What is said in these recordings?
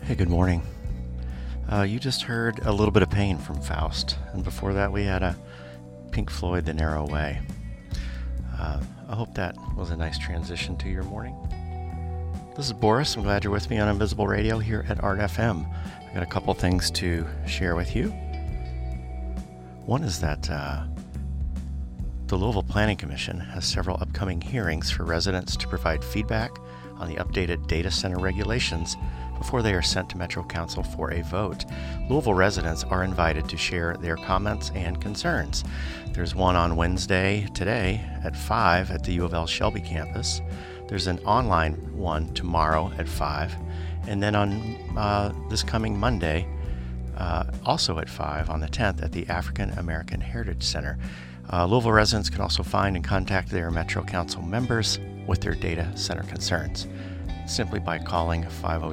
Hey, good morning. You just heard a little bit of Pain from Faust, and before that we had a Pink Floyd, The Narrow Way. I hope that was a nice transition to your morning. This is Boris. I'm glad you're with me on Invisible Radio here at Art FM. I got a couple things to share with you. One is that the Louisville Planning Commission has several upcoming hearings for residents to provide feedback on the updated data center regulations before they are sent to Metro Council for a vote. Louisville residents are invited to share their comments and concerns. There's one on Wednesday, today, at 5 at the U of L Shelby campus. There's an online one tomorrow at 5. And then on this coming Monday, also at 5 on the 10th at the African American Heritage Center. Louisville residents can also find and contact their Metro Council members with their data center concerns, simply by calling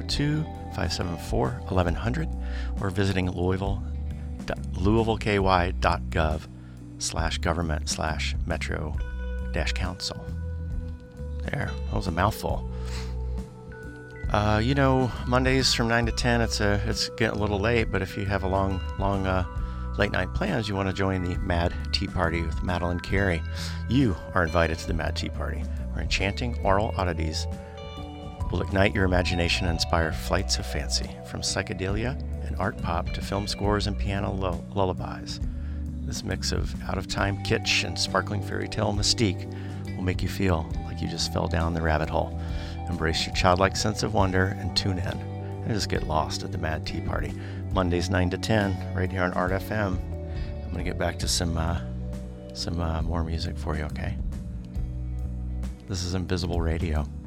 502-574-1100 or visiting louisvilleky.gov/government/metro-council. There, that was a mouthful. Mondays from 9 to 10, it's getting a little late, but if you have a long late night plans, you want to join the Mad Tea Party with Madeline Carey, you are invited to the Mad Tea Party, where enchanting oral oddities will ignite your imagination and inspire flights of fancy, from psychedelia and art pop to film scores and piano lullabies. This mix of out-of-time kitsch and sparkling fairy tale mystique will make you feel like you just fell down the rabbit hole. Embrace your childlike sense of wonder and tune in and just get lost at the Mad Tea Party. Mondays 9 to 10, right here on Art FM. I'm going to get back to some more music for you, okay? This is Invisible Radio.